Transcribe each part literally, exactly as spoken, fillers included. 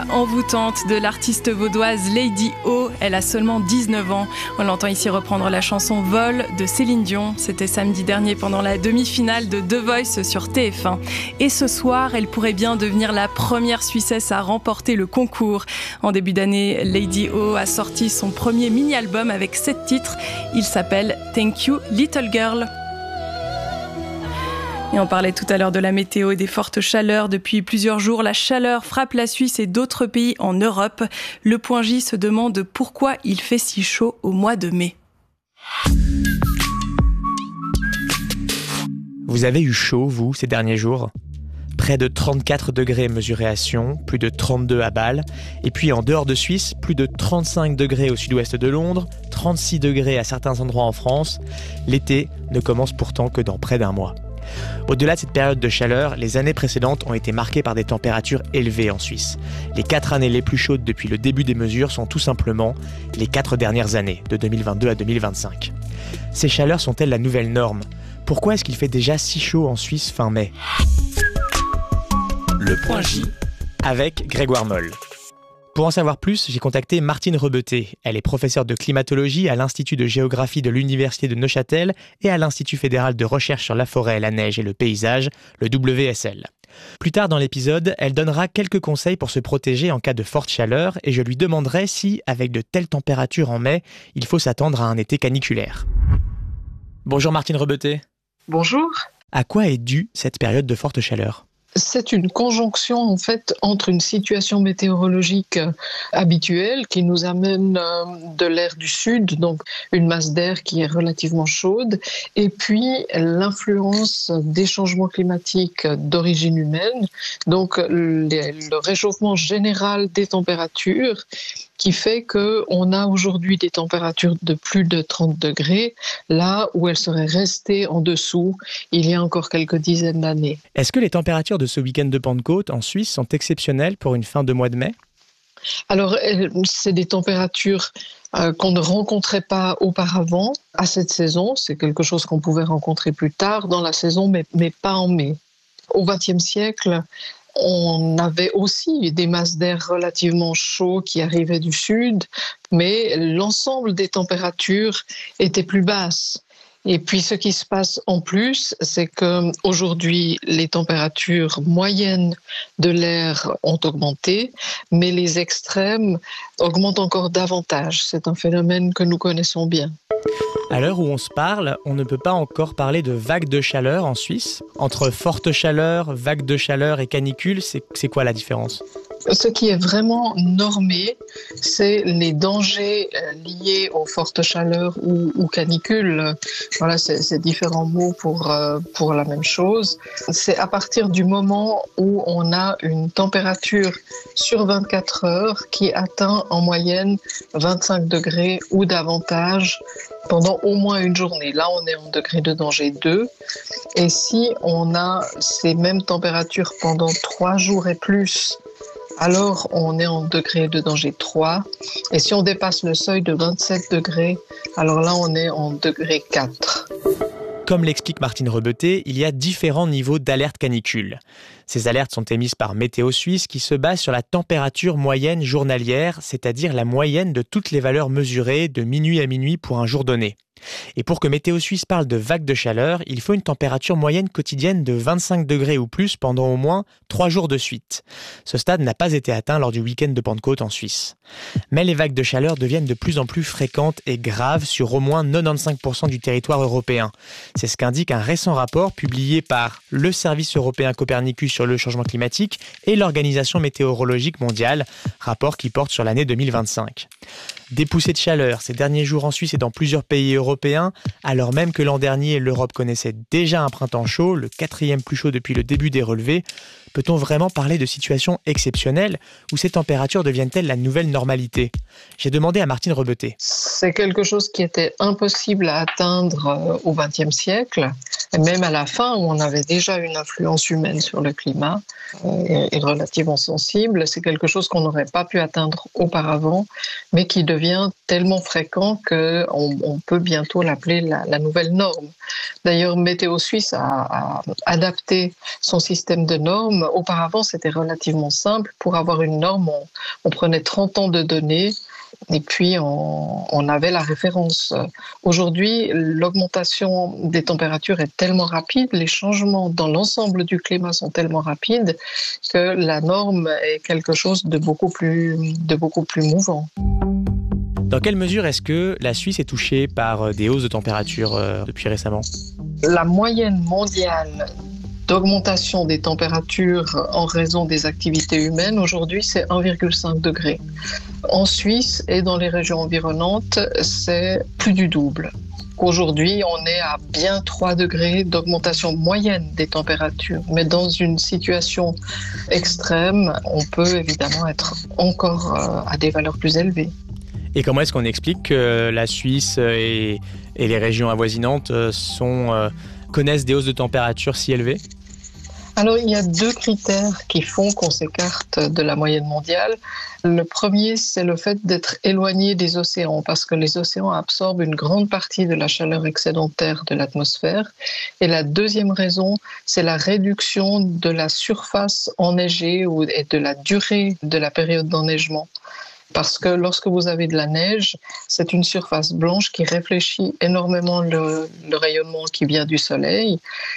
voix envoûtante de l'artiste vaudoise Lady O. Elle a seulement dix-neuf ans. On l'entend ici reprendre la chanson Vol de Céline Dion. C'était samedi dernier pendant la demi-finale de The Voice sur T F un. Et ce soir, elle pourrait bien devenir la première Suissesse à remporter le concours. En début d'année, Lady O a sorti son premier mini-album avec sept titres. Il s'appelle Thank You Little Girl. Et on parlait tout à l'heure de la météo et des fortes chaleurs. Depuis plusieurs jours, la chaleur frappe la Suisse et d'autres pays en Europe. Le Point J se demande pourquoi il fait si chaud au mois de mai. Vous avez eu chaud, vous, ces derniers jours ? Près de trente-quatre degrés mesurés à Sion, plus de trente-deux à Bâle. Et puis en dehors de Suisse, plus de trente-cinq degrés au sud-ouest de Londres, trente-six degrés à certains endroits en France. L'été ne commence pourtant que dans près d'un mois. Au-delà de cette période de chaleur, les années précédentes ont été marquées par des températures élevées en Suisse. Les quatre années les plus chaudes depuis le début des mesures sont tout simplement les quatre dernières années, de deux mille vingt-deux à deux mille vingt-cinq. Ces chaleurs sont-elles la nouvelle norme ? Pourquoi est-ce qu'il fait déjà si chaud en Suisse fin mai ? Le Point J avec Grégoire Moll. Pour en savoir plus, j'ai contacté Martine Rebeté. Elle est professeure de climatologie à l'Institut de géographie de l'Université de Neuchâtel et à l'Institut fédéral de recherche sur la forêt, la neige et le paysage, le W S L. Plus tard dans l'épisode, elle donnera quelques conseils pour se protéger en cas de forte chaleur et je lui demanderai si, avec de telles températures en mai, il faut s'attendre à un été caniculaire. Bonjour Martine Rebeté. Bonjour. À quoi est due cette période de forte chaleur ? C'est une conjonction en fait entre une situation météorologique habituelle qui nous amène de l'air du sud, donc une masse d'air qui est relativement chaude, et puis l'influence des changements climatiques d'origine humaine, donc le réchauffement général des températures qui fait qu'on a aujourd'hui des températures de plus de trente degrés, là où elles seraient restées en dessous il y a encore quelques dizaines d'années. Est-ce que les températures de ce week-end de Pentecôte en Suisse sont exceptionnelles pour une fin de mois de mai ? Alors, c'est des températures euh, qu'on ne rencontrait pas auparavant à cette saison. C'est quelque chose qu'on pouvait rencontrer plus tard dans la saison, mais, mais pas en mai. Au vingtième siècle, on avait aussi des masses d'air relativement chauds qui arrivaient du sud, mais l'ensemble des températures était plus basse. Et puis ce qui se passe en plus, c'est qu'aujourd'hui, les températures moyennes de l'air ont augmenté, mais les extrêmes augmentent encore davantage. C'est un phénomène que nous connaissons bien. À l'heure où on se parle, on ne peut pas encore parler de vague de chaleur en Suisse. Entre forte chaleur, vague de chaleur et canicule, c'est, c'est quoi la différence ? Ce qui est vraiment normé, c'est les dangers liés aux fortes chaleurs ou, ou canicules. Voilà, c'est, c'est différents mots pour, euh, pour la même chose. C'est à partir du moment où on a une température sur vingt-quatre heures qui atteint en moyenne vingt-cinq degrés ou davantage pendant au moins une journée. Là, on est en degré de danger deux. Et si on a ces mêmes températures pendant trois jours et plus, alors on est en degré de danger trois. Et si on dépasse le seuil de vingt-sept degrés, alors là, on est en degré quatre. Comme l'explique Martine Rebeté, il y a différents niveaux d'alerte canicule. Ces alertes sont émises par Météo Suisse qui se base sur la température moyenne journalière, c'est-à-dire la moyenne de toutes les valeurs mesurées de minuit à minuit pour un jour donné. Et pour que Météo Suisse parle de vague de chaleur, il faut une température moyenne quotidienne de vingt-cinq degrés ou plus pendant au moins trois jours de suite. Ce stade n'a pas été atteint lors du week-end de Pentecôte en Suisse. Mais les vagues de chaleur deviennent de plus en plus fréquentes et graves sur au moins quatre-vingt-quinze pour cent du territoire européen. C'est ce qu'indique un récent rapport publié par le Service européen Copernicus sur le changement climatique et l'Organisation météorologique mondiale, rapport qui porte sur l'année deux mille vingt-cinq. Des poussées de chaleur ces derniers jours en Suisse et dans plusieurs pays européens, alors même que l'an dernier, l'Europe connaissait déjà un printemps chaud, le quatrième plus chaud depuis le début des relevés. Peut-on vraiment parler de situations exceptionnelles où ces températures deviennent-elles la nouvelle normalité ? J'ai demandé à Martine Rebeté. C'est quelque chose qui était impossible à atteindre au vingtième siècle, et même à la fin où on avait déjà une influence humaine sur le climat et, et relativement sensible. C'est quelque chose qu'on n'aurait pas pu atteindre auparavant, mais qui devient tellement fréquent qu'on on peut bientôt l'appeler la, la nouvelle norme. D'ailleurs, Météo Suisse a, a adapté son système de normes norme, auparavant, c'était relativement simple. Pour avoir une norme, on, on prenait trente ans de données et puis on, on avait la référence. Aujourd'hui, l'augmentation des températures est tellement rapide, les changements dans l'ensemble du climat sont tellement rapides que la norme est quelque chose de beaucoup plus, de beaucoup plus mouvant. Dans quelle mesure est-ce que la Suisse est touchée par des hausses de température euh, depuis récemment ? La moyenne mondiale d'augmentation des températures en raison des activités humaines, aujourd'hui, c'est un virgule cinq degré. En Suisse et dans les régions environnantes, c'est plus du double. Aujourd'hui, on est à bien trois degrés d'augmentation moyenne des températures. Mais dans une situation extrême, on peut évidemment être encore à des valeurs plus élevées. Et comment est-ce qu'on explique que la Suisse et, et les régions avoisinantes sont, euh, connaissent des hausses de température si élevées ? Alors, il y a deux critères qui font qu'on s'écarte de la moyenne mondiale. Le premier, c'est le fait d'être éloigné des océans, parce que les océans absorbent une grande partie de la chaleur excédentaire de l'atmosphère. Et la deuxième raison, c'est la réduction de la surface enneigée et de la durée de la période d'enneigement. Parce que lorsque vous avez de la neige, c'est une surface blanche qui réfléchit énormément le, le rayonnement qui vient du soleil.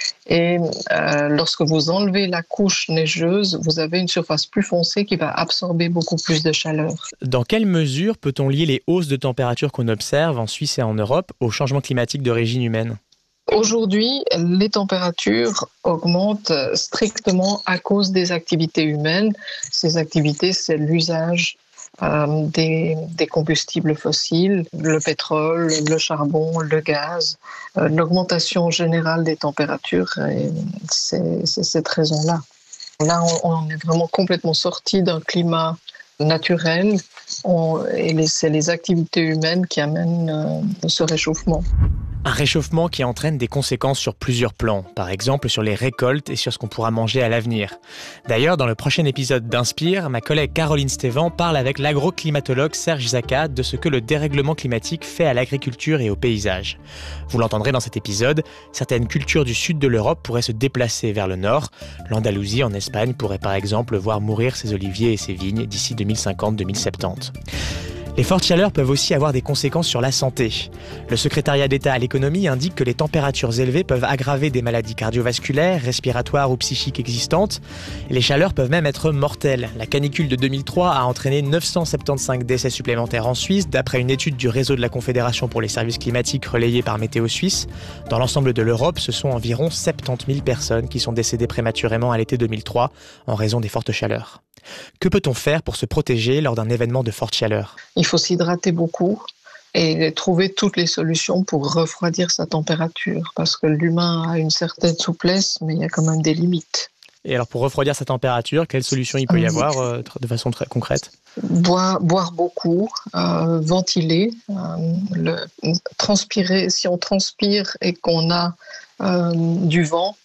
Et euh, lorsque vous enlevez la couche neigeuse, vous avez une surface plus foncée qui va absorber beaucoup plus de chaleur. Dans quelle mesure peut-on lier les hausses de température qu'on observe en Suisse et en Europe au changement climatique d'origine humaine ? Aujourd'hui, les températures augmentent strictement à cause des activités humaines. Ces activités, c'est l'usage Euh, des, des combustibles fossiles, le pétrole, le charbon, le gaz, euh, l'augmentation générale des températures, et c'est, c'est cette raison-là. Là, on, on est vraiment complètement sorti d'un climat naturel on, et les, c'est les activités humaines qui amènent euh, ce réchauffement. Un réchauffement qui entraîne des conséquences sur plusieurs plans, par exemple sur les récoltes et sur ce qu'on pourra manger à l'avenir. D'ailleurs, dans le prochain épisode d'Inspire, ma collègue Caroline Stévan parle avec l'agroclimatologue Serge Zaka de ce que le dérèglement climatique fait à l'agriculture et au paysage. Vous l'entendrez dans cet épisode, certaines cultures du sud de l'Europe pourraient se déplacer vers le nord. L'Andalousie en Espagne pourrait par exemple voir mourir ses oliviers et ses vignes d'ici deux mille cinquante deux mille soixante-dix. Les fortes chaleurs peuvent aussi avoir des conséquences sur la santé. Le secrétariat d'État à l'économie indique que les températures élevées peuvent aggraver des maladies cardiovasculaires, respiratoires ou psychiques existantes. Les chaleurs peuvent même être mortelles. La canicule de deux mille trois a entraîné neuf cent soixante-quinze décès supplémentaires en Suisse, d'après une étude du réseau de la Confédération pour les services climatiques relayée par Météo Suisse. Dans l'ensemble de l'Europe, ce sont environ soixante-dix mille personnes qui sont décédées prématurément à l'été deux mille trois en raison des fortes chaleurs. Que peut-on faire pour se protéger lors d'un événement de forte chaleur ? Il faut s'hydrater beaucoup et trouver toutes les solutions pour refroidir sa température, parce que l'humain a une certaine souplesse, mais il y a quand même des limites. Et alors pour refroidir sa température, quelles solutions il peut y avoir euh, de façon très concrète ? Boire, boire beaucoup, euh, ventiler, euh, le, transpirer. Si on transpire et qu'on a euh, du vent,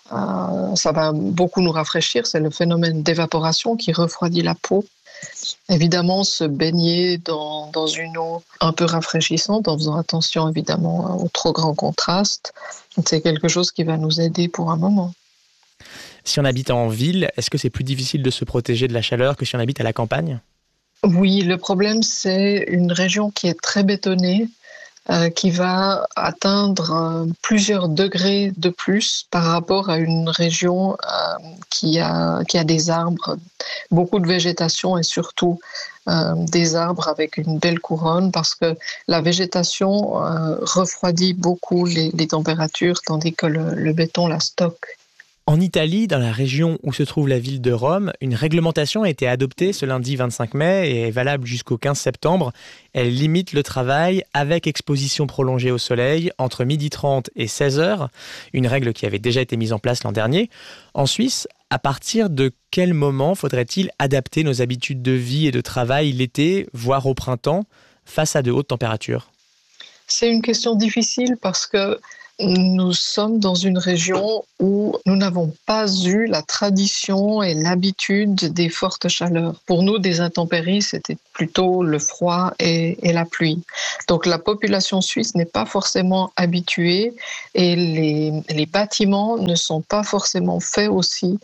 Euh, ça va beaucoup nous rafraîchir, c'est le phénomène d'évaporation qui refroidit la peau. Évidemment, se baigner dans, dans une eau un peu rafraîchissante, en faisant attention évidemment au trop grand contraste, c'est quelque chose qui va nous aider pour un moment. Si on habite en ville, est-ce que c'est plus difficile de se protéger de la chaleur que si on habite à la campagne ? Oui, le problème c'est une région qui est très bétonnée, Euh, qui va atteindre euh, plusieurs degrés de plus par rapport à une région euh, qui a, qui a des arbres, beaucoup de végétation et surtout euh, des arbres avec une belle couronne, parce que la végétation euh, refroidit beaucoup les, les températures tandis que le, le béton la stocke. En Italie, dans la région où se trouve la ville de Rome, une réglementation a été adoptée ce lundi vingt-cinq mai et est valable jusqu'au quinze septembre. Elle limite le travail avec exposition prolongée au soleil entre midi trente et seize heures, une règle qui avait déjà été mise en place l'an dernier. En Suisse, à partir de quel moment faudrait-il adapter nos habitudes de vie et de travail l'été, voire au printemps, face à de hautes températures ? C'est une question difficile parce que nous sommes dans une région où nous n'avons pas eu la tradition et l'habitude des fortes chaleurs. Pour nous, des intempéries, c'était plutôt le froid et, et la pluie. Donc la population suisse n'est pas forcément habituée et les, les bâtiments ne sont pas forcément faits aussi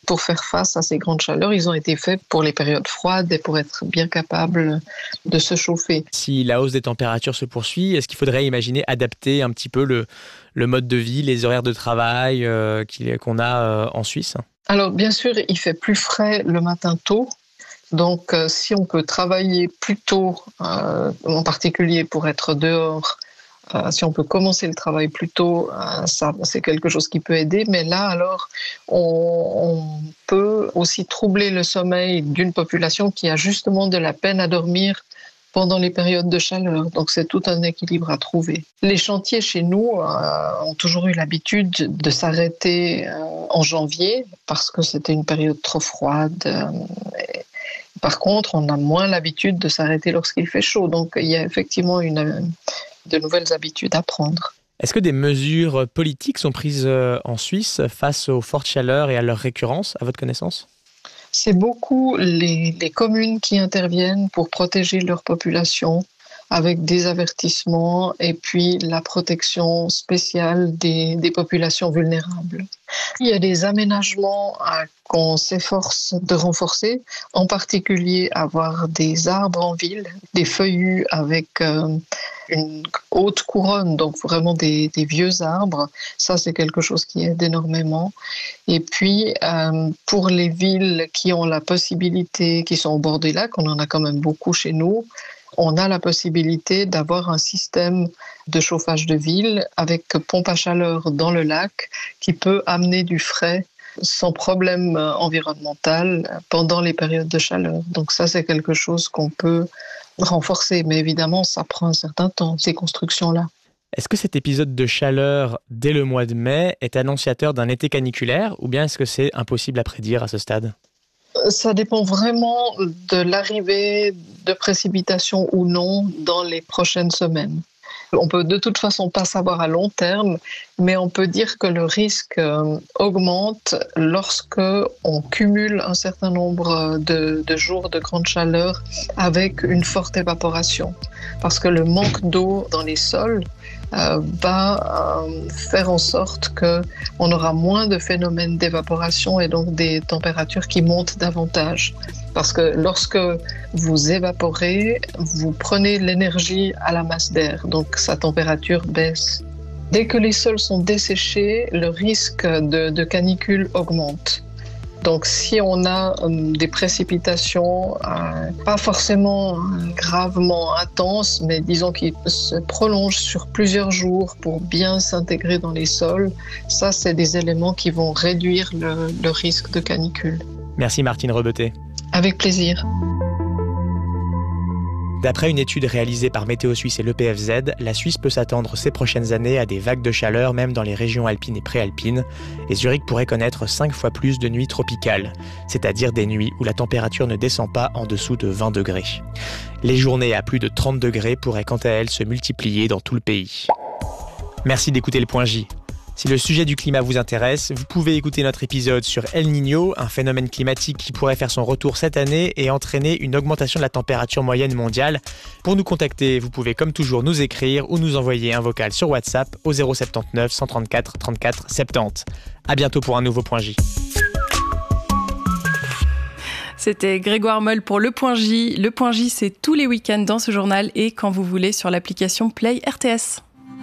pour faire face à ces grandes chaleurs. Ils ont été faits pour les périodes froides et pour être bien capables de se chauffer. Si la hausse des températures se poursuit, est-ce qu'il faudrait imaginer adapter un petit peu le, le mode de vie, les horaires de travail euh, qu'on a euh, en Suisse ? Alors bien sûr, il fait plus frais le matin tôt. Donc euh, si on peut travailler plus tôt, euh, en particulier pour être dehors, Euh, si on peut commencer le travail plus tôt, euh, ça, c'est quelque chose qui peut aider. Mais là, alors, on, on peut aussi troubler le sommeil d'une population qui a justement de la peine à dormir pendant les périodes de chaleur. Donc, c'est tout un équilibre à trouver. Les chantiers chez nous euh, ont toujours eu l'habitude de s'arrêter euh, en janvier parce que c'était une période trop froide. Euh, et par contre, on a moins l'habitude de s'arrêter lorsqu'il fait chaud. Donc, il y a effectivement une... de nouvelles habitudes à prendre. Est-ce que des mesures politiques sont prises en Suisse face aux fortes chaleurs et à leur récurrence, à votre connaissance ? C'est beaucoup les, les communes qui interviennent pour protéger leur population avec des avertissements et puis la protection spéciale des, des populations vulnérables. Il y a des aménagements à, qu'on s'efforce de renforcer, en particulier avoir des arbres en ville, des feuillus avec euh, une haute couronne, donc vraiment des, des vieux arbres. Ça, c'est quelque chose qui aide énormément. Et puis, euh, pour les villes qui ont la possibilité, qui sont au bord des lacs, on en a quand même beaucoup chez nous, on a la possibilité d'avoir un système de chauffage de ville avec pompe à chaleur dans le lac qui peut amener du frais sans problème environnemental pendant les périodes de chaleur. Donc ça, c'est quelque chose qu'on peut renforcer. Mais évidemment, ça prend un certain temps, ces constructions-là. Est-ce que cet épisode de chaleur dès le mois de mai est annonciateur d'un été caniculaire ou bien est-ce que c'est impossible à prédire à ce stade ? Ça dépend vraiment de l'arrivée de précipitations ou non dans les prochaines semaines. On peut de toute façon pas savoir à long terme, mais on peut dire que le risque augmente lorsque on cumule un certain nombre de, de jours de grande chaleur avec une forte évaporation. Parce que le manque d'eau dans les sols euh, va euh, faire en sorte qu'on aura moins de phénomènes d'évaporation et donc des températures qui montent davantage. Parce que lorsque vous évaporez, vous prenez l'énergie à la masse d'air, donc sa température baisse. Dès que les sols sont desséchés, le risque de, de canicule augmente. Donc si on a euh, des précipitations, euh, pas forcément euh, gravement intenses, mais disons qui se prolongent sur plusieurs jours pour bien s'intégrer dans les sols, ça c'est des éléments qui vont réduire le, le risque de canicule. Merci Martine Rebeté. Avec plaisir. D'après une étude réalisée par Météo Suisse et l'E P F Z, la Suisse peut s'attendre ces prochaines années à des vagues de chaleur, même dans les régions alpines et préalpines. Et Zurich pourrait connaître cinq fois plus de nuits tropicales, c'est-à-dire des nuits où la température ne descend pas en dessous de vingt degrés. Les journées à plus de trente degrés pourraient quant à elles se multiplier dans tout le pays. Merci d'écouter le Point J. Si le sujet du climat vous intéresse, vous pouvez écouter notre épisode sur El Niño, un phénomène climatique qui pourrait faire son retour cette année et entraîner une augmentation de la température moyenne mondiale. Pour nous contacter, vous pouvez comme toujours nous écrire ou nous envoyer un vocal sur WhatsApp au zéro sept neuf, cent trente-quatre, trente-quatre, soixante-dix. À bientôt pour un nouveau Point J. C'était Grégoire Moll pour Le Point J. Le Point J, c'est tous les week-ends dans ce journal et quand vous voulez sur l'application Play R T S.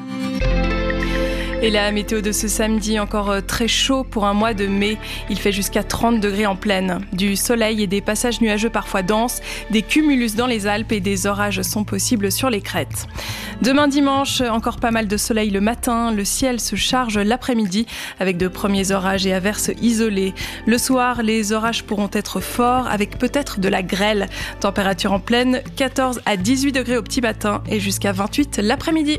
Et la météo de ce samedi, encore très chaud pour un mois de mai. Il fait jusqu'à trente degrés en pleine. Du soleil et des passages nuageux parfois denses, des cumulus dans les Alpes et des orages sont possibles sur les crêtes. Demain dimanche, encore pas mal de soleil le matin. Le ciel se charge l'après-midi avec de premiers orages et averses isolées. Le soir, les orages pourront être forts avec peut-être de la grêle. Température en pleine, quatorze à dix-huit degrés au petit matin et jusqu'à vingt-huit l'après-midi.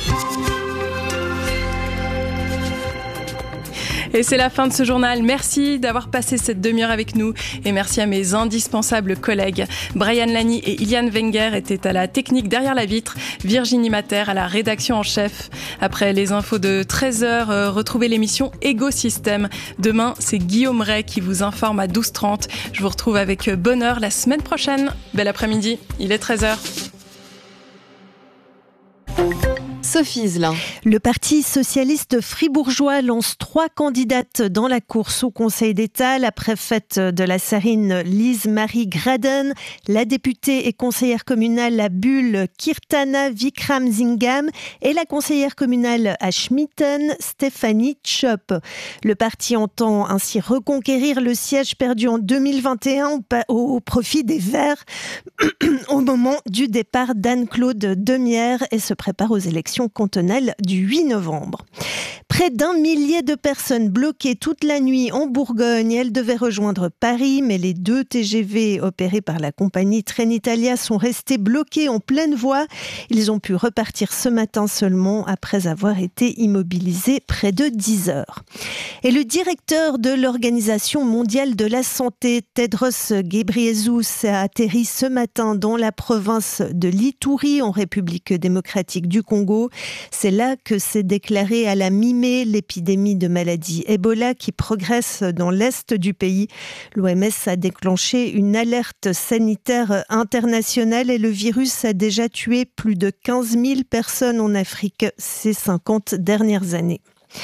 Et c'est la fin de ce journal. Merci d'avoir passé cette demi-heure avec nous. Et merci à mes indispensables collègues. Brian Lani et Iliane Wenger étaient à la technique derrière la vitre. Virginie Mater à la rédaction en chef. Après les infos de treize heures, euh, retrouvez l'émission Écosystème. Demain, c'est Guillaume Ray qui vous informe à douze heures trente. Je vous retrouve avec bonheur la semaine prochaine. Bel après-midi. Il est treize heures. Sophie Zelin. Le Parti socialiste fribourgeois lance trois candidates dans la course au Conseil d'État. La préfète de la Sarine, Lise-Marie Graden, la députée et conseillère communale à Bulle, Kirtana Vikramsingam, et la conseillère communale à Schmitten, Stéphanie Tchop. Le parti entend ainsi reconquérir le siège perdu en deux mille vingt et un au profit des Verts au moment du départ d'Anne-Claude Demière et se prépare aux élections cantonales du huit novembre. Près d'un millier de personnes bloquées toute la nuit en Bourgogne. Elles devaient rejoindre Paris, mais les deux T G V opérés par la compagnie Trenitalia sont restés bloqués en pleine voie. Ils ont pu repartir ce matin seulement après avoir été immobilisés près de dix heures. Et le directeur de l'Organisation mondiale de la santé, Tedros Ghebreyesus, a atterri ce matin dans la province de l'Ituri, en République démocratique du Congo. C'est là que s'est déclarée à la mi-mai l'épidémie de maladie Ebola qui progresse dans l'est du pays. L'O M S a déclenché une alerte sanitaire internationale et le virus a déjà tué plus de quinze mille personnes en Afrique ces cinquante dernières années.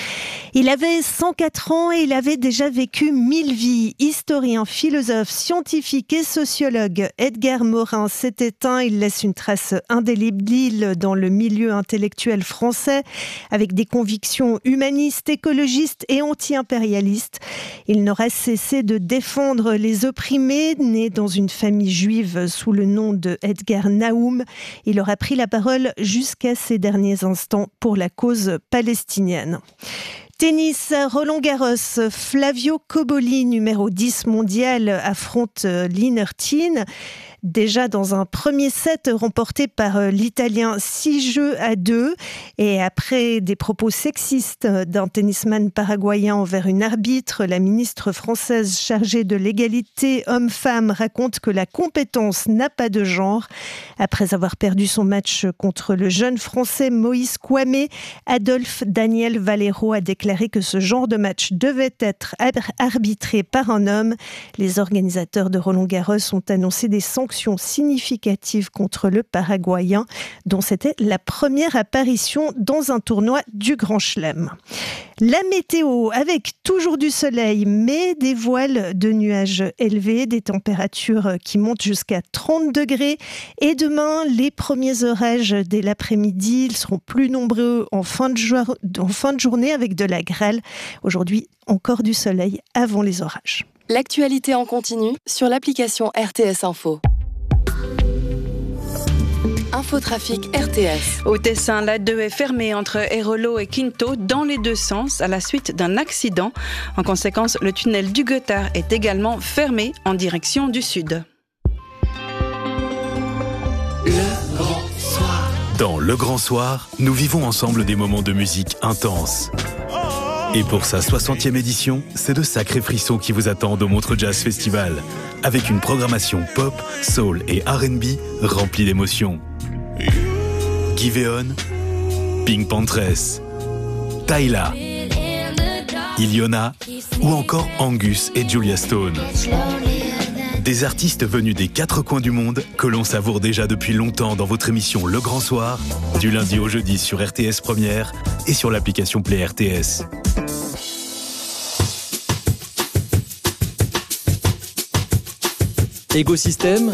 Il avait cent quatre ans et il avait déjà vécu mille vies. Historien, philosophe, scientifique et sociologue, Edgar Morin s'est éteint. Il laisse une trace indélébile dans le milieu intellectuel français avec des convictions humanistes, écologistes et anti-impérialistes. Il n'aura cessé de défendre les opprimés. Né dans une famille juive sous le nom de Edgar Naoum, il aura pris la parole jusqu'à ses derniers instants pour la cause palestinienne. Tennis, Roland-Garros, Flavio Cobolli, numéro dix mondial, affronte Linertin. Déjà dans un premier set remporté par l'Italien six jeux à deux. Et après des propos sexistes d'un tennisman paraguayen envers une arbitre, la ministre française chargée de l'égalité homme-femme raconte que la compétence n'a pas de genre. Après avoir perdu son match contre le jeune français Moïse Kouamé, Adolphe Daniel Valero a déclaré que ce genre de match devait être arbitré par un homme. Les organisateurs de Roland-Garros ont annoncé des sanctions significatives contre le Paraguayen, dont c'était la première apparition dans un tournoi du Grand Chelem. La météo, avec toujours du soleil, mais des voiles de nuages élevés, des températures qui montent jusqu'à trente degrés. Et demain, les premiers orages dès l'après-midi, ils seront plus nombreux en fin de, jo- en fin de journée avec de la grêle. Aujourd'hui, encore du soleil avant les orages. L'actualité en continu sur l'application R T S Info. Infotrafic R T S. Au Tessin, l'A deux est fermée entre Erolo et Quinto dans les deux sens à la suite d'un accident. En conséquence, le tunnel du Goethard est également fermé en direction du sud. Le Grand Soir. Dans Le Grand Soir, nous vivons ensemble des moments de musique intenses. Et pour sa soixantième édition, c'est de sacrés frissons qui vous attendent au Montreux Jazz Festival, avec une programmation pop, soul et R and B remplie d'émotions. Giveon, Pink Panthers, Tyla, Iliona ou encore Angus et Julia Stone. Des artistes venus des quatre coins du monde que l'on savoure déjà depuis longtemps dans votre émission Le Grand Soir, du lundi au jeudi sur R T S Première et sur l'application Play R T S. Écosystème.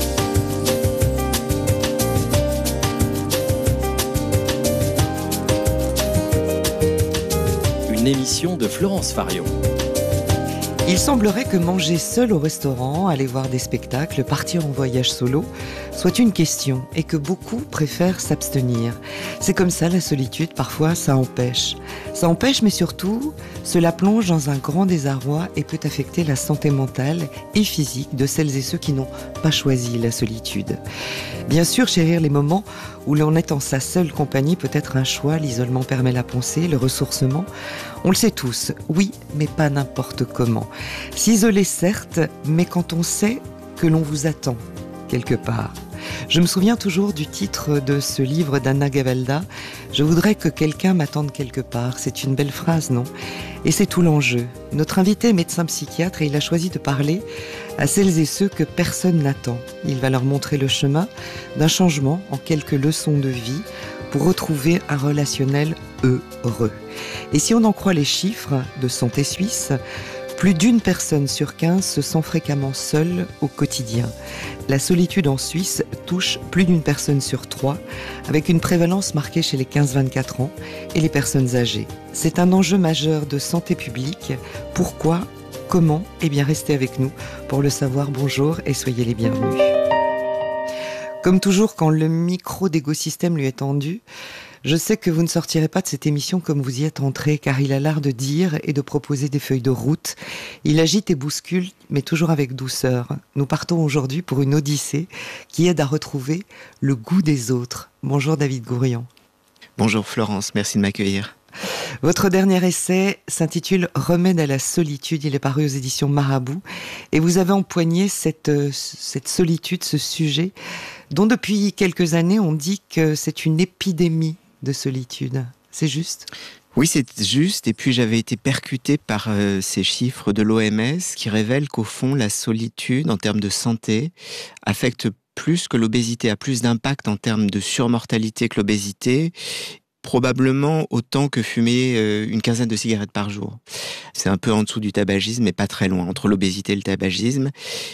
Une émission de Florence Fario. Il semblerait que manger seul au restaurant, aller voir des spectacles, partir en voyage solo, soit une question et que beaucoup préfèrent s'abstenir. C'est comme ça la solitude, parfois ça empêche. Ça empêche mais surtout, cela plonge dans un grand désarroi et peut affecter la santé mentale et physique de celles et ceux qui n'ont pas choisi la solitude. Bien sûr, chérir les moments où l'on est en sa seule compagnie peut être un choix, l'isolement permet la pensée, le ressourcement. On le sait tous, oui, mais pas n'importe comment. S'isoler certes, mais quand on sait que l'on vous attend quelque part. Je me souviens toujours du titre de ce livre d'Anna Gavalda, « Je voudrais que quelqu'un m'attende quelque part ». C'est une belle phrase, non ? Et c'est tout l'enjeu. Notre invité est médecin psychiatre et il a choisi de parler à celles et ceux que personne n'attend. Il va leur montrer le chemin d'un changement en quelques leçons de vie pour retrouver un relationnel heureux. Et si on en croit les chiffres de Santé Suisse, plus d'une personne sur quinze se sent fréquemment seule au quotidien. La solitude en Suisse touche plus d'une personne sur trois, avec une prévalence marquée chez les quinze vingt-quatre ans et les personnes âgées. C'est un enjeu majeur de santé publique. Pourquoi ? Comment ? Eh bien, restez avec nous pour le savoir. Bonjour et soyez les bienvenus. Comme toujours, quand le micro d'Écosystème lui est tendu, je sais que vous ne sortirez pas de cette émission comme vous y êtes entré, car il a l'art de dire et de proposer des feuilles de route. Il agite et bouscule, mais toujours avec douceur. Nous partons aujourd'hui pour une odyssée qui aide à retrouver le goût des autres. Bonjour David Gourian. Bonjour Florence, merci de m'accueillir. Votre dernier essai s'intitule « Remède à la solitude ». Il est paru aux éditions Marabout. Et vous avez empoigné cette, cette solitude, ce sujet, dont depuis quelques années on dit que c'est une épidémie de solitude. C'est juste ? Oui, c'est juste. Et puis j'avais été percuté par euh, ces chiffres de l'O M S qui révèlent qu'au fond, la solitude, en termes de santé, affecte plus que l'obésité, a plus d'impact en termes de surmortalité que l'obésité, probablement autant que fumer euh, une quinzaine de cigarettes par jour. C'est un peu en dessous du tabagisme, mais pas très loin, entre l'obésité et le tabagisme.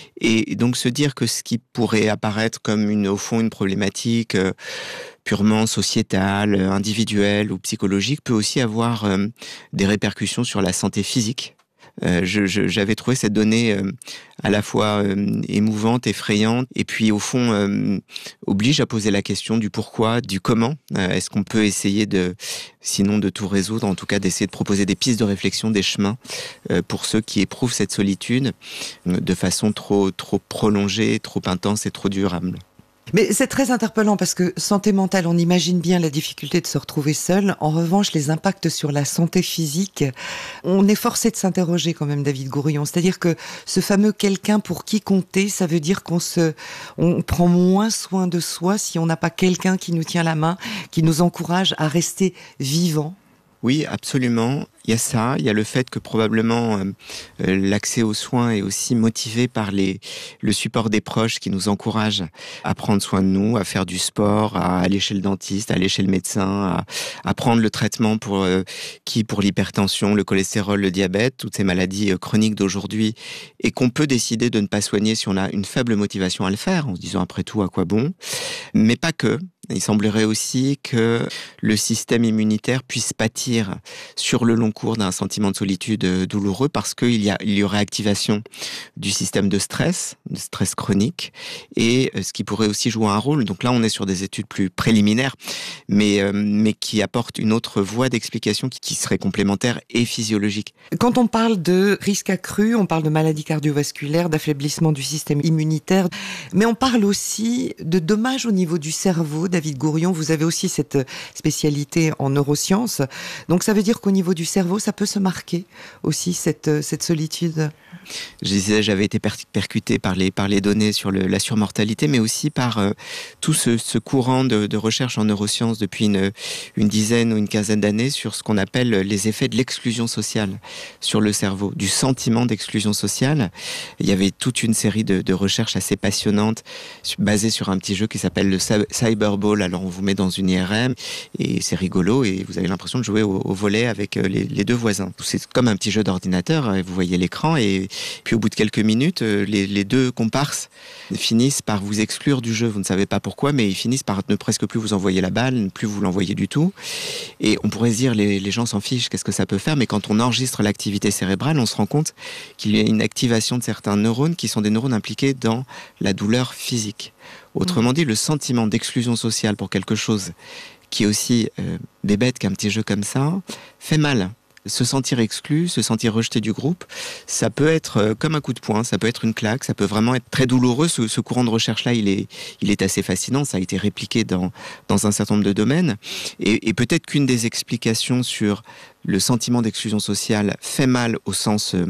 Et donc se dire que ce qui pourrait apparaître comme une, au fond une problématique euh, purement sociétale, individuelle ou psychologique peut aussi avoir euh, des répercussions sur la santé physique. Euh, je, je, j'avais trouvé cette donnée euh, à la fois euh, émouvante, effrayante, et puis au fond euh, oblige à poser la question du pourquoi, du comment. Euh, est-ce qu'on peut essayer de, sinon de tout résoudre, en tout cas d'essayer de proposer des pistes de réflexion, des chemins euh, pour ceux qui éprouvent cette solitude euh, de façon trop, trop prolongée, trop intense et trop durable. Mais c'est très interpellant parce que santé mentale, on imagine bien la difficulté de se retrouver seul. En revanche, les impacts sur la santé physique, on est forcé de s'interroger quand même, David Gourian. C'est-à-dire que ce fameux quelqu'un pour qui compter, ça veut dire qu'on se, on prend moins soin de soi si on n'a pas quelqu'un qui nous tient la main, qui nous encourage à rester vivant. Oui, absolument. Il y a ça, il y a le fait que probablement euh, l'accès aux soins est aussi motivé par les, le support des proches qui nous encouragent à prendre soin de nous, à faire du sport, à aller chez le dentiste, à aller chez le médecin, à, à prendre le traitement pour euh, qui pour l'hypertension, le cholestérol, le diabète, toutes ces maladies euh, chroniques d'aujourd'hui, et qu'on peut décider de ne pas soigner si on a une faible motivation à le faire, en se disant après tout à quoi bon, mais pas que. Il semblerait aussi que le système immunitaire puisse pâtir sur le long cours d'un sentiment de solitude douloureux parce qu'il y a, il y aurait activation du système de stress, de stress chronique, et ce qui pourrait aussi jouer un rôle. Donc là, on est sur des études plus préliminaires, mais, euh, mais qui apportent une autre voie d'explication qui, qui serait complémentaire et physiologique. Quand on parle de risque accru, on parle de maladies cardiovasculaires, d'affaiblissement du système immunitaire, mais on parle aussi de dommages au niveau du cerveau. David Gourian, vous avez aussi cette spécialité en neurosciences. Donc ça veut dire qu'au niveau du cerveau, ça peut se marquer aussi, cette, cette solitude. Je disais, j'avais été per- percuté par les, par les données sur le, la surmortalité, mais aussi par euh, tout ce, ce courant de, de recherche en neurosciences depuis une, une dizaine ou une quinzaine d'années sur ce qu'on appelle les effets de l'exclusion sociale sur le cerveau, du sentiment d'exclusion sociale. Il y avait toute une série de, de recherches assez passionnantes basées sur un petit jeu qui s'appelle le Cyberball. Alors on vous met dans une I R M et c'est rigolo et vous avez l'impression de jouer au, au volley avec les, les deux voisins. C'est comme un petit jeu d'ordinateur, vous voyez l'écran et puis au bout de quelques minutes, les, les deux comparses finissent par vous exclure du jeu. Vous ne savez pas pourquoi, mais ils finissent par ne presque plus vous envoyer la balle, ne plus vous l'envoyer du tout. Et on pourrait se dire, les, les gens s'en fichent, qu'est-ce que ça peut faire ? Mais quand on enregistre l'activité cérébrale, on se rend compte qu'il y a une activation de certains neurones qui sont des neurones impliqués dans la douleur physique. Autrement dit, le sentiment d'exclusion sociale pour quelque chose qui est aussi euh, des bêtes qu'un petit jeu comme ça, fait mal. Se sentir exclu, se sentir rejeté du groupe, ça peut être euh, comme un coup de poing, ça peut être une claque, ça peut vraiment être très douloureux. Ce, ce courant de recherche-là, il est, il est assez fascinant, ça a été répliqué dans, dans un certain nombre de domaines. Et, et peut-être qu'une des explications sur le sentiment d'exclusion sociale fait mal au sens euh,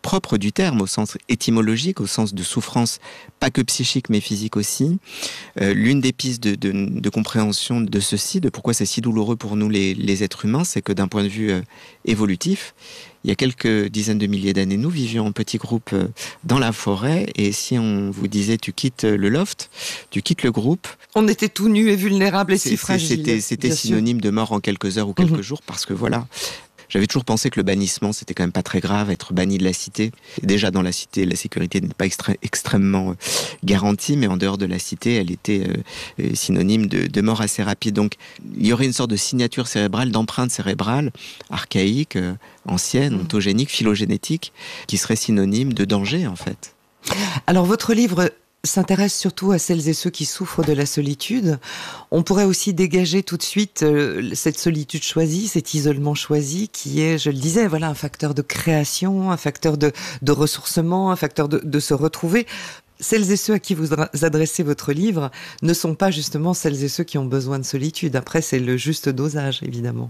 propre du terme, au sens étymologique, au sens de souffrance, pas que psychique mais physique aussi. Euh, l'une des pistes de, de, de compréhension de ceci, de pourquoi c'est si douloureux pour nous les, les êtres humains, c'est que d'un point de vue euh, évolutif, il y a quelques dizaines de milliers d'années, nous vivions en petits groupes euh, dans la forêt, et si on vous disait tu quittes le loft, tu quittes le groupe... On était tout nus et vulnérables et c'est, si fragiles. C'était, c'était synonyme sûr. de mort en quelques heures ou quelques mmh. jours, parce que voilà... J'avais toujours pensé que le bannissement, c'était quand même pas très grave, être banni de la cité. Et déjà, dans la cité, la sécurité n'était pas extré- extrêmement euh, garantie, mais en dehors de la cité, elle était euh, synonyme de, de mort assez rapide. Donc, il y aurait une sorte de signature cérébrale, d'empreinte cérébrale, archaïque, euh, ancienne, mmh. ontogénique, phylogénétique, qui serait synonyme de danger, en fait. Alors, votre livre s'intéresse surtout à celles et ceux qui souffrent de la solitude. On pourrait aussi dégager tout de suite euh, cette solitude choisie, cet isolement choisi qui est, je le disais, voilà, un facteur de création, un facteur de, de ressourcement, un facteur de, de se retrouver. Celles et ceux à qui vous adressez votre livre ne sont pas justement celles et ceux qui ont besoin de solitude. Après, c'est le juste dosage, évidemment.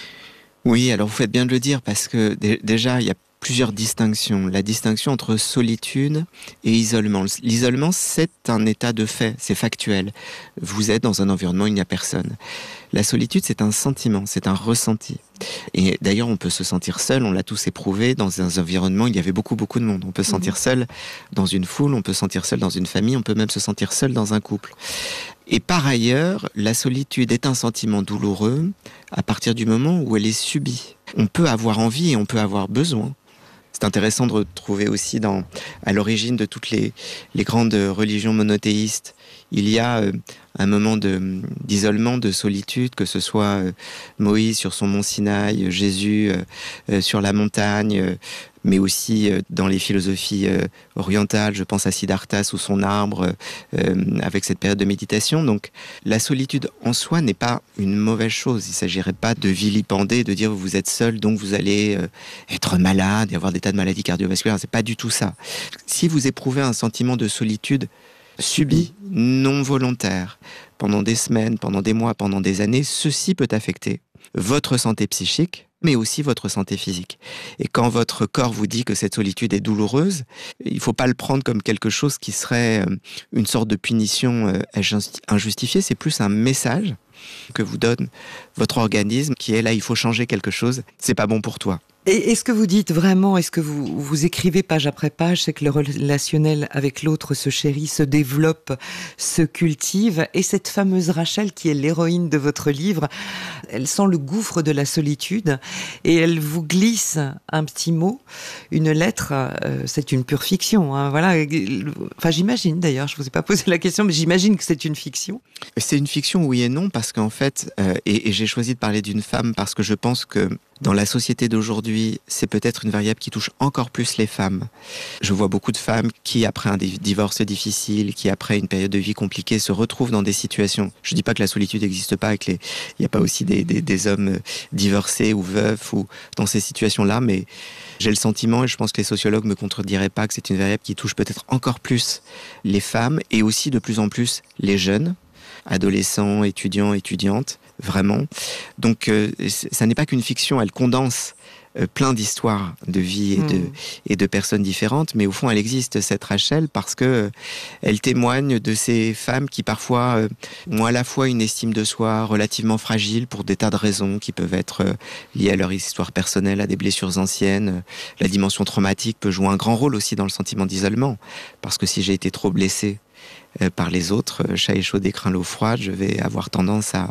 Oui, alors vous faites bien de le dire, parce que d- déjà, il y a plusieurs distinctions. La distinction entre solitude et isolement. L'isolement, c'est un état de fait, c'est factuel. Vous êtes dans un environnement où il n'y a personne. La solitude, c'est un sentiment, c'est un ressenti. Et d'ailleurs, on peut se sentir seul, on l'a tous éprouvé, dans un environnement où il y avait beaucoup, beaucoup de monde. On peut se sentir seul dans une foule, on peut se sentir seul dans une famille, on peut même se sentir seul dans un couple. Et par ailleurs, la solitude est un sentiment douloureux à partir du moment où elle est subie. On peut avoir envie et on peut avoir besoin. C'est intéressant de retrouver aussi dans, à l'origine de toutes les, les grandes religions monothéistes, il y a euh, un moment de, d'isolement, de solitude, que ce soit euh, Moïse sur son mont Sinaï, Jésus euh, euh, sur la montagne, euh, mais aussi euh, dans les philosophies euh, orientales, je pense à Siddhartha sous son arbre, euh, avec cette période de méditation. Donc la solitude en soi n'est pas une mauvaise chose. Il ne s'agirait pas de vilipender, de dire vous êtes seul, donc vous allez euh, être malade et avoir des tas de maladies cardiovasculaires. C'est pas du tout ça. Si vous éprouvez un sentiment de solitude subi, non volontaire, pendant des semaines, pendant des mois, pendant des années, ceci peut affecter votre santé psychique, mais aussi votre santé physique. Et quand votre corps vous dit que cette solitude est douloureuse, il ne faut pas le prendre comme quelque chose qui serait une sorte de punition injustifiée, c'est plus un message que vous donne votre organisme qui est là, il faut changer quelque chose, c'est pas bon pour toi. Et est-ce que vous dites vraiment, est-ce que vous, vous écrivez page après page, c'est que le relationnel avec l'autre se chérit, se développe, se cultive, et cette fameuse Rachel qui est l'héroïne de votre livre, elle sent le gouffre de la solitude et elle vous glisse un petit mot, une lettre, euh, c'est une pure fiction, hein, voilà. Enfin, j'imagine d'ailleurs, je ne vous ai pas posé la question, mais j'imagine que c'est une fiction. C'est une fiction, oui et non, parce qu'en fait, euh, et, et j'ai choisi de parler d'une femme parce que je pense que dans la société d'aujourd'hui, c'est peut-être une variable qui touche encore plus les femmes. Je vois beaucoup de femmes qui, après un divorce difficile, qui après une période de vie compliquée, se retrouvent dans des situations. Je dis pas que la solitude n'existe pas et qu'il n'y a pas aussi des, des, des hommes divorcés ou veufs ou dans ces situations-là, mais j'ai le sentiment, et je pense que les sociologues me contrediraient pas, que c'est une variable qui touche peut-être encore plus les femmes et aussi de plus en plus les jeunes, adolescents, étudiants, étudiantes, vraiment. Donc, euh, ça n'est pas qu'une fiction, elle condense euh, plein d'histoires de vie et, mmh. de, et de personnes différentes, mais au fond, elle existe, cette Rachel, parce que euh, elle témoigne de ces femmes qui, parfois, euh, ont à la fois une estime de soi relativement fragile pour des tas de raisons qui peuvent être euh, liées à leur histoire personnelle, à des blessures anciennes. La dimension traumatique peut jouer un grand rôle aussi dans le sentiment d'isolement, parce que si j'ai été trop blessée euh, par les autres, euh, chat échaudé craint l'eau froide, je vais avoir tendance à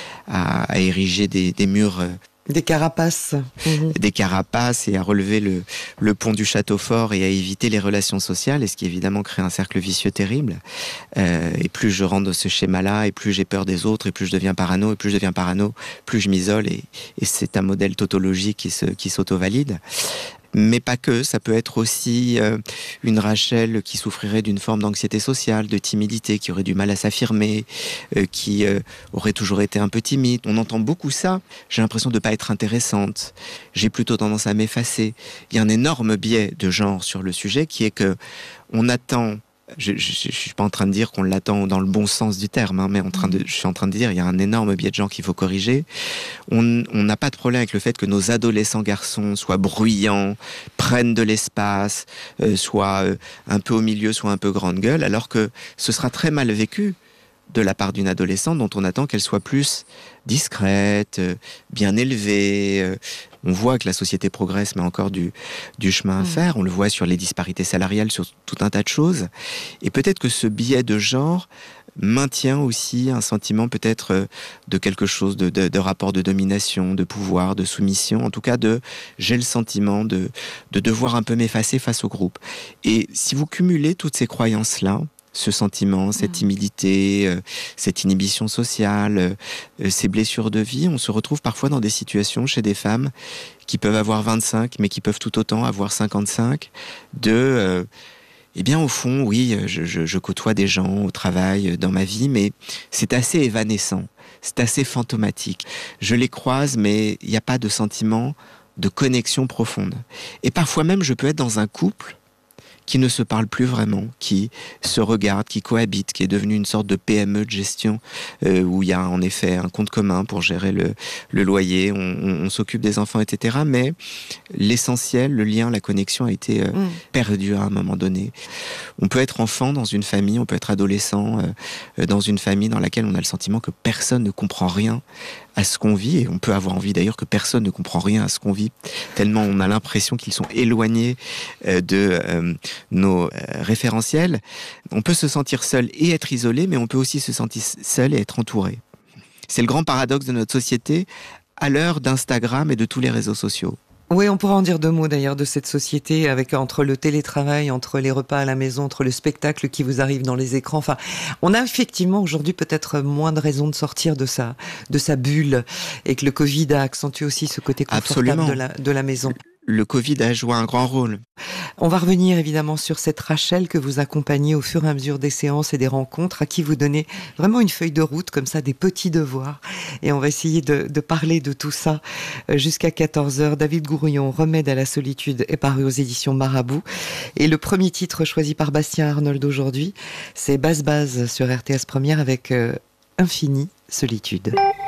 À, à ériger des, des murs... Euh, des carapaces. Mmh. Des carapaces et à relever le, le pont du château fort et à éviter les relations sociales, et ce qui évidemment crée un cercle vicieux terrible. Euh, et plus je rentre dans ce schéma-là, et plus j'ai peur des autres, et plus je deviens parano, et plus je deviens parano, plus je m'isole, et, et c'est un modèle tautologique qui, se, qui s'auto-valide. Mais pas que, ça peut être aussi euh, une Rachel qui souffrirait d'une forme d'anxiété sociale, de timidité, qui aurait du mal à s'affirmer, euh, qui euh, aurait toujours été un peu timide. On entend beaucoup ça. J'ai l'impression de ne pas être intéressante. J'ai plutôt tendance à m'effacer. Il y a un énorme biais de genre sur le sujet qui est que on attend Je ne suis pas en train de dire qu'on l'attend dans le bon sens du terme, hein, mais en train de, je suis en train de dire qu'il y a un énorme biais de gens qu'il faut corriger. On n'a pas de problème avec le fait que nos adolescents garçons soient bruyants, prennent de l'espace, euh, soient euh, un peu au milieu, soient un peu grande gueule, alors que ce sera très mal vécu de la part d'une adolescente dont on attend qu'elle soit plus discrète, euh, bien élevée. Euh, on voit que la société progresse, mais encore du, du chemin à mmh. faire. On le voit sur les disparités salariales, sur tout un tas de choses. Et peut-être que ce biais de genre maintient aussi un sentiment peut-être de quelque chose, de, de, de rapport de domination, de pouvoir, de soumission. En tout cas, de j'ai le sentiment de, de devoir un peu m'effacer face au groupe. Et si vous cumulez toutes ces croyances-là, ce sentiment, cette timidité, euh, cette inhibition sociale, euh, ces blessures de vie, on se retrouve parfois dans des situations chez des femmes qui peuvent avoir vingt-cinq, mais qui peuvent tout autant avoir cinquante-cinq, de... Euh, eh bien, au fond, oui, je, je, je côtoie des gens au travail, dans ma vie, mais c'est assez évanescent, c'est assez fantomatique. Je les croise, mais il n'y a pas de sentiment de connexion profonde. Et parfois même, je peux être dans un couple qui ne se parle plus vraiment, qui se regarde, qui cohabite, qui est devenu une sorte de P M E de gestion, euh, où il y a en effet un compte commun pour gérer le, le loyer, on, on, on s'occupe des enfants, et cetera. Mais l'essentiel, le lien, la connexion a été euh, mmh. perdu à un moment donné. On peut être enfant dans une famille, on peut être adolescent euh, dans une famille dans laquelle on a le sentiment que personne ne comprend rien à ce qu'on vit, et on peut avoir envie d'ailleurs que personne ne comprend rien à ce qu'on vit, tellement on a l'impression qu'ils sont éloignés euh, de euh, nos euh, référentiels. On peut se sentir seul et être isolé, mais on peut aussi se sentir seul et être entouré. C'est le grand paradoxe de notre société à l'heure d'Instagram et de tous les réseaux sociaux. Oui, on pourra en dire deux mots d'ailleurs de cette société, avec entre le télétravail, entre les repas à la maison, entre le spectacle qui vous arrive dans les écrans. Enfin, on a effectivement aujourd'hui peut-être moins de raisons de sortir de sa, de sa bulle, et que le Covid a accentué aussi ce côté confortable de la, de la maison. Le Covid a joué un grand rôle. On va revenir évidemment sur cette Rachel que vous accompagnez au fur et à mesure des séances et des rencontres, à qui vous donnez vraiment une feuille de route, comme ça, des petits devoirs. Et on va essayer de, de parler de tout ça jusqu'à quatorze heures. David Gourion, Remède à la solitude, est paru aux éditions Marabout. Et le premier titre choisi par Bastien Arnold aujourd'hui, c'est Base Base sur R T S Première avec euh, Infini Solitude.